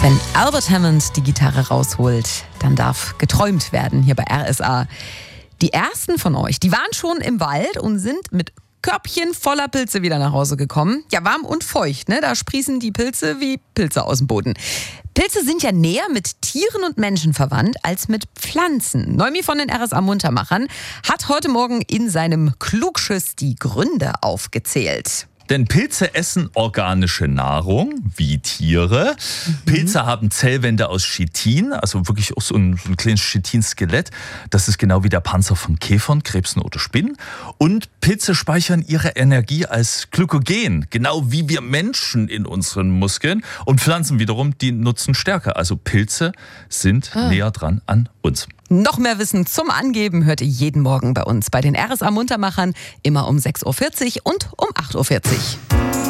Wenn Albert Hammond die Gitarre rausholt, dann darf geträumt werden hier bei RSA. Die ersten von euch, die waren schon im Wald und sind mit Körbchen voller Pilze wieder nach Hause gekommen. Ja, warm und feucht, ne? Da sprießen die Pilze wie Pilze aus dem Boden. Pilze sind ja näher mit Tieren und Menschen verwandt als mit Pflanzen. Neumi von den RSA Muntermachern hat heute Morgen in seinem Klugschiss die Gründe aufgezählt. Denn Pilze essen organische Nahrung, wie Tiere. Pilze haben Zellwände aus Chitin, also wirklich auch so ein kleines Chitinskelett. Das ist genau wie der Panzer von Käfern, Krebsen oder Spinnen. Und Pilze speichern ihre Energie als Glykogen, genau wie wir Menschen in unseren Muskeln. Und Pflanzen wiederum, die nutzen Stärke. Also Pilze sind näher dran an uns. Noch mehr Wissen zum Angeben hört ihr jeden Morgen bei uns bei den RSA Muntermachern, immer um 6.40 Uhr und um 8.40 Uhr.